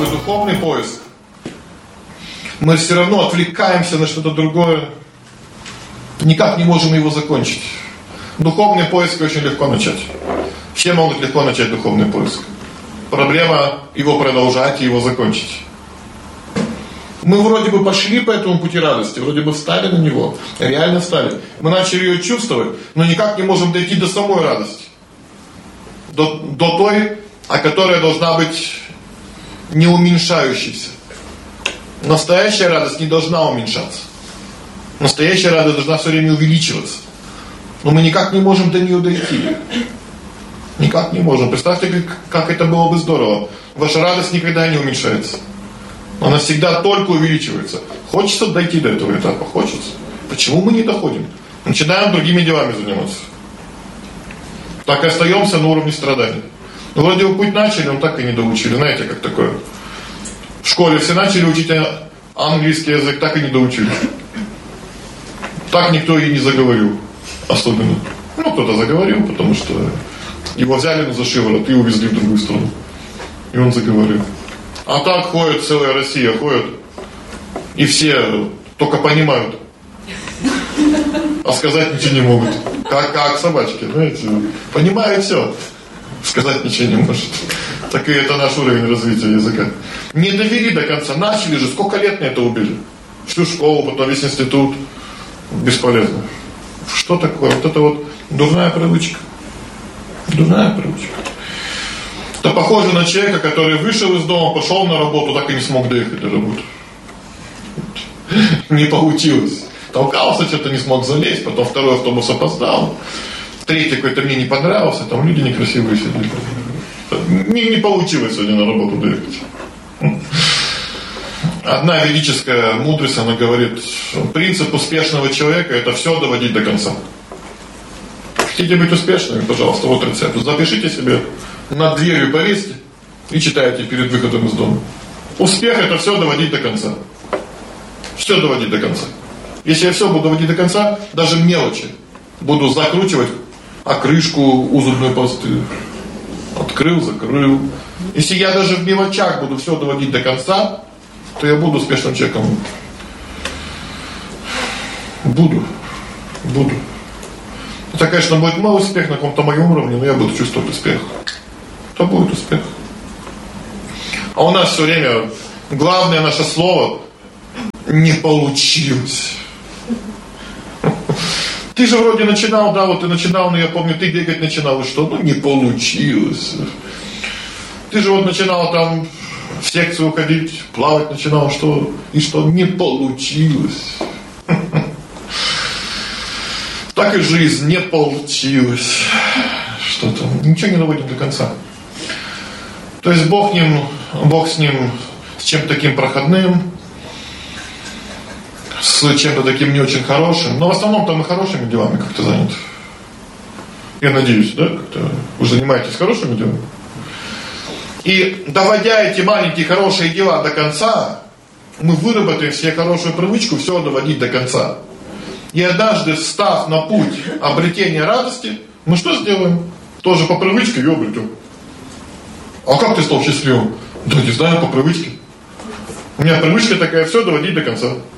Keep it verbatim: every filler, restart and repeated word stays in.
свой духовный поиск, мы все равно отвлекаемся на что-то другое, никак не можем его закончить. Духовный поиск очень легко начать. Все могут легко начать духовный поиск. Проблема его продолжать и его закончить. Мы вроде бы пошли по этому пути радости, вроде бы встали на него, реально встали. Мы начали ее чувствовать, но никак не можем дойти до самой радости. До, до той, а которая должна быть не уменьшающейся. Настоящая радость не должна уменьшаться. Настоящая радость должна все время увеличиваться. Но мы никак не можем до нее дойти. Никак не можем. Представьте, как, как это было бы здорово. Ваша радость никогда не уменьшается. Она всегда только увеличивается. Хочется дойти до этого этапа? Хочется. Почему мы не доходим? Начинаем другими делами заниматься. Так и остаемся на уровне страданий. Ну, вроде бы путь начали, но так и не доучили. Знаете, как такое? В школе все начали учить английский язык, так и не доучили. Так никто и не заговорил. Особенно. Ну, кто-то заговорил, потому что его взяли за шиворот и увезли в другую страну. И он заговорил. А так ходит целая Россия, ходит. И все только понимают. А сказать ничего не могут. Как, как собачки, знаете. Понимают все. Сказать ничего не может. Так и это наш уровень развития языка. Не довели до конца. Начали же. Сколько лет на это убили? Всю школу, потом весь институт. Бесполезно. Что такое? Вот это вот дурная привычка. Дурная привычка. Это похоже на человека, который вышел из дома, пошел на работу, так и не смог доехать до работы. Не получилось. Толкался, что-то не смог залезть, потом второй автобус опоздал. Третий какой-то мне не понравился, там люди некрасивые сидели. Не, не получилось сегодня на работу доехать. Одна ведическая мудрость, она говорит, принцип успешного человека — это все доводить до конца. Хотите быть успешными, пожалуйста, вот рецепт. Запишите себе, над дверью повесьте и читайте перед выходом из дома. Успех — это все доводить до конца. Все доводить до конца. Если я все буду доводить до конца, даже мелочи буду закручивать, а крышку у зубной пасты открыл, закрыл. Если я даже в мелочах буду все доводить до конца, то я буду успешным человеком. Буду. Буду. Это, конечно, будет мой успех на каком-то моем уровне, но я буду чувствовать успех. Это будет успех. А у нас все время главное наше слово «не получилось». Ты же вроде начинал, да, вот ты начинал, но я помню, ты бегать начинал, и что? Ну, не получилось. Ты же вот начинал там в секцию ходить, плавать начинал, что? И что? Не получилось. Так и жизнь не получилось. Что-то. Ничего не доводим до конца. То есть Бог, ним, Бог с ним, с чем-то таким проходным, с чем-то таким не очень хорошим. Но в основном там и хорошими делами как-то заняты. Я надеюсь, да? Как-то вы занимаетесь хорошими делами. И доводя эти маленькие хорошие дела до конца, мы выработаем себе хорошую привычку все доводить до конца. И однажды, встав на путь обретения радости, мы что сделаем? Тоже по привычке ее обретем. А как ты стал счастливым? Да не знаю, по привычке. У меня привычка такая, все доводить до конца.